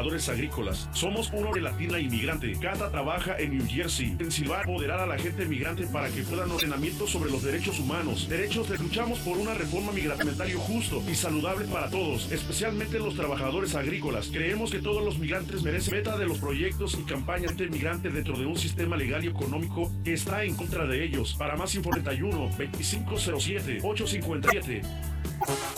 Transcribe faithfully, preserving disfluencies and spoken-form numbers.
trabajadores agrícolas. Somos una latina inmigrante. Cata trabaja en New Jersey, Pensilvania, moderar a la gente migrante para que puedan ordenamiento sobre los derechos humanos. Derechos de luchamos por una reforma migratoria justo y saludable para todos, especialmente los trabajadores agrícolas. Creemos que todos los migrantes merecen meta de los proyectos y campañas de migrante dentro de un sistema legal y económico que está en contra de ellos. Para más información, veintiuno veinticinco cero siete ocho cincuenta y siete.